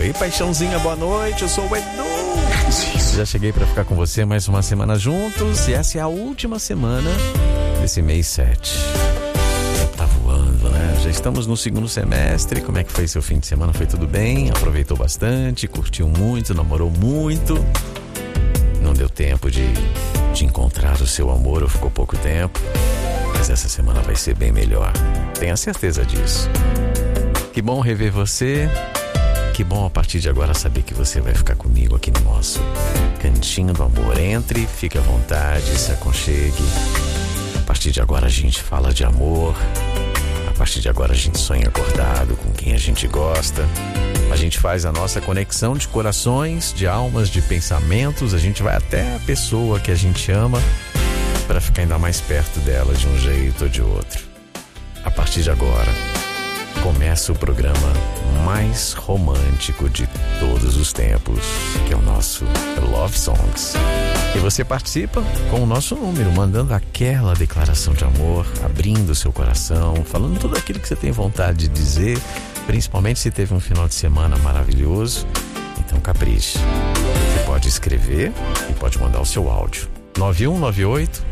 Ei, paixãozinha, boa noite, eu sou o Edu. Já cheguei para ficar com você mais uma semana juntos e essa é a última semana desse mês 7. Tá voando, né? Já estamos no segundo semestre. Como é que foi seu fim de semana? Foi tudo bem? Aproveitou bastante? Curtiu muito? Namorou muito? Não deu tempo de encontrar o seu amor ou ficou pouco tempo? Mas essa semana vai ser bem melhor. Tenha certeza disso. Que bom rever você. Que bom a partir de agora saber que você vai ficar comigo aqui no nosso cantinho do amor. Entre, fique à vontade, se aconchegue. A partir de agora a gente fala de amor. A partir de agora a gente sonha acordado com quem a gente gosta. A gente faz a nossa conexão de corações, de almas, de pensamentos. A gente vai até a pessoa que a gente ama para ficar ainda mais perto dela de um jeito ou de outro. A partir de agora começa o programa mais romântico de todos os tempos, que é o nosso Love Songs. E você participa com o nosso número, mandando aquela declaração de amor, abrindo o seu coração, falando tudo aquilo que você tem vontade de dizer, principalmente se teve um final de semana maravilhoso. Então capriche. Você pode escrever e pode mandar o seu áudio. 9198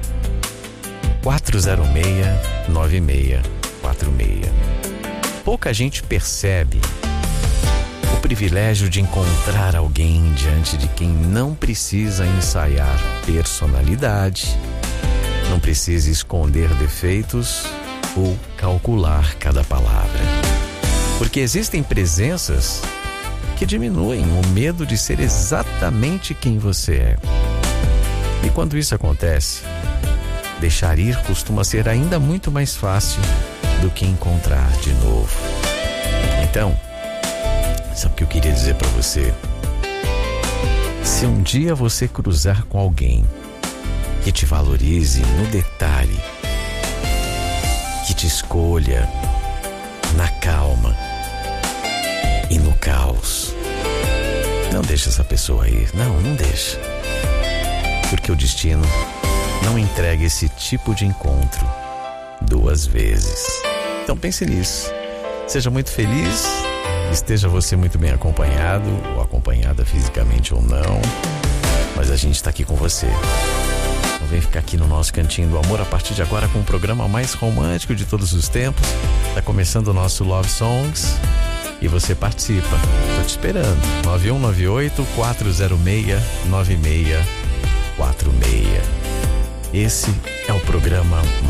406 9646. Pouca gente percebe o privilégio de encontrar alguém diante de quem não precisa ensaiar personalidade, não precisa esconder defeitos ou calcular cada palavra. Porque existem presenças que diminuem o medo de ser exatamente quem você é. E quando isso acontece, deixar ir costuma ser ainda muito mais fácil do que encontrar de novo. Então, sabe o que eu queria dizer para você? Se um dia você cruzar com alguém que te valorize no detalhe, que te escolha na calma e no caos, não deixa essa pessoa ir. Não deixa. Porque o destino não entrega esse tipo de encontro duas vezes. Então pense nisso. Seja muito feliz. Esteja você muito bem acompanhado, ou acompanhada fisicamente ou não. Mas a gente está aqui com você. Então vem ficar aqui no nosso cantinho do amor a partir de agora com o programa mais romântico de todos os tempos. Está começando o nosso Love Songs e você participa. Estou te esperando. 9198 406 9646. Esse é o programa